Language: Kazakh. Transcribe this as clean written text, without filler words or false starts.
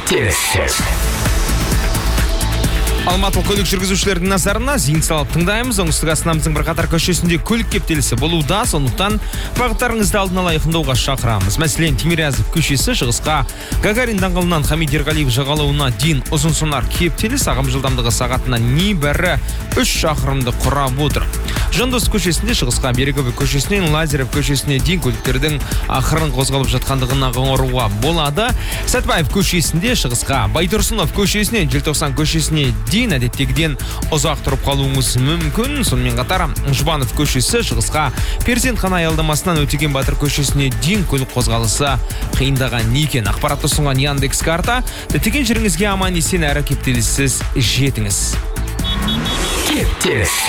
кептеліс. Алматылық көлік жүргізушілердің назарына зейін салып тыңдаймыз. Оңтүстік астанамыздың бірқатар көшесінде көлік кептелісі болуда, сондықтан бағыттарыңызды алдын ала айқындауға шақырамыз. Мәселен, Тимирязев көшесі шығысқа Гагарин даңғылынан Хамид Ерғалиев жағалауына дейін ұзын-сонар кептеліс ағым жылдамдығы сағатына небәрі 3 шақырымды құрап отыр. Жандос көшесінде шығысқа Береговой көшесінен Лазарев көшесіне дейін көліктердің ақырын қозғалып жатқандығына қоңыруға болады. Сәтбаев көшесінде шығысқа Байтұрсынов көшесінен Желтоқсан көшесіне дейін әдеттегіден ұзақ тұрып қалуыңыз мүмкін. Сонымен қатар Жұбанов көшесі шығысқа Перзентхана аялдамасынан Өтеген Батыр көшесіне дейін көлік қозғалысы қиындаған екен. Ақпаратты ұсынған Яндекс карта. Діттеген жеріңізге аман есен әрі кептеліссіз жетіңіз. Кептеліс.